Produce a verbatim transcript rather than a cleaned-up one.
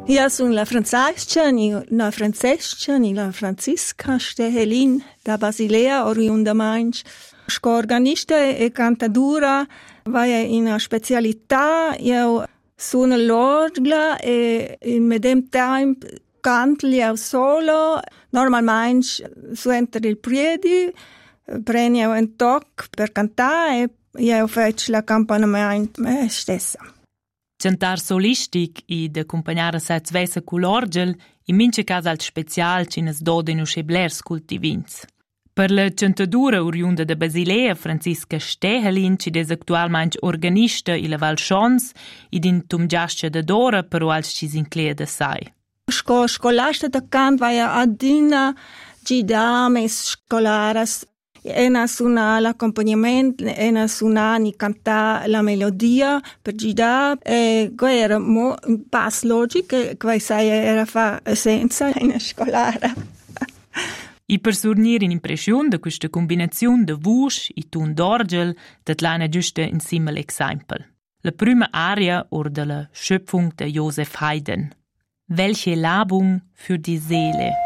Io sono la Francesca, la Francesca, la Francisca Stehelin da Basilea, oriunda Mainz. Sco organista e cantadora vai in una specialità. Io sono l'orgla e in medem tempo canto io solo. Normalmente suento il priedi, prendo un toc per cantare e io faccio l'accompagnamento me stessa. Cantar solistic e d'accompagnare sets vesa con l'orgel, in mince caso al special cinas dodenu scheblers cultivins. Per la cantadura oriunda da Basilea, Francisca Stehelin, ci des actualmente organista in la Val Schons, ed in tumgiascia da Dora, però als ci sinclea da sai. Sco scolasta da cant vai adina gidames scolaras. Ena suona l'accompagnamento, ena suona ni canta la melodia per gida e que era mo un pass logico che sai era fa senza una scolara. I per surnir in impression de questa combinazione de voce e ton d'orgel dat lana giusta in simil exempel. La prima aria or de la Schöpfung de Joseph Haydn. Welche Labung für die Seele.